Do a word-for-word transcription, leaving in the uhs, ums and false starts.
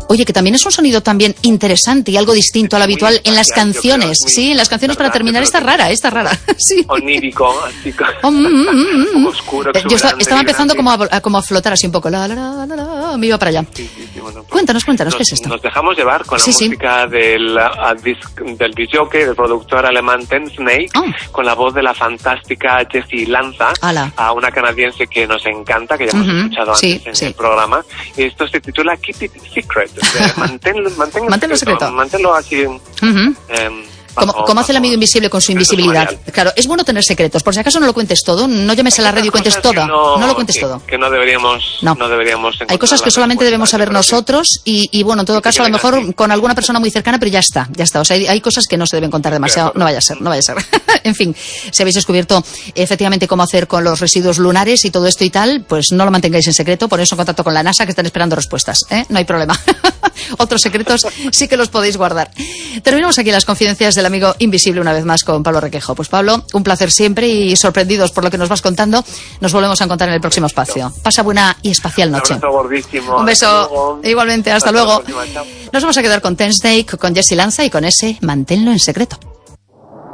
Oye, que también es un sonido también interesante y algo distinto al habitual en las canciones. Muy, sí, en las canciones para terminar esta rara, esta rara. Sí. Onírico, así oh, mm, mm, mm. oscuro. Yo estaba, estaba empezando como a, como a flotar así un poco. La, la, la, la, la, me iba para allá. Sí, sí, sí, bueno, pues cuéntanos, cuéntanos, nos, ¿qué es esto? Nos dejamos llevar con la sí, música sí. del, uh, disc, del disc jockey, del productor alemán Ten Snake, oh. con la voz de la fantástica Jessie Lanza, a una canadiense que nos encanta, que ya hemos uh-huh. escuchado antes sí, en sí. el programa. Esto se titula Keep It Secret. Manténlo, manténlo, manténlo secreto. secreto. Manténlo así. Uh-huh. eh, Como, como hace el amigo invisible con su invisibilidad. Claro, es bueno tener secretos. Por si acaso no lo cuentes todo, no llames a la radio y cuentes todo. No, no lo cuentes que, todo. Que no deberíamos. No, no deberíamos. Hay cosas que solamente debemos saber nosotros y, y bueno, en todo caso, a lo mejor así. Con alguna persona muy cercana, pero ya está, ya está. O sea, hay, hay cosas que no se deben contar demasiado. No vaya a ser, no vaya a ser. En fin, si habéis descubierto efectivamente cómo hacer con los residuos lunares y todo esto y tal, pues no lo mantengáis en secreto. Poneos en contacto con la NASA, que están esperando respuestas. ¿eh? No hay problema. Otros secretos sí que los podéis guardar. Terminamos aquí las confidencias del amigo invisible una vez más con Pablo Requejo. Pues Pablo, un placer siempre y sorprendidos por lo que nos vas contando. Nos volvemos a encontrar en el próximo espacio. Pasa buena y espacial noche. Un beso gordísimo. Un beso. Igualmente, hasta, hasta luego. Nos vamos a quedar con Ten Snake, con Jessie Lanza y con ese Manténlo en secreto.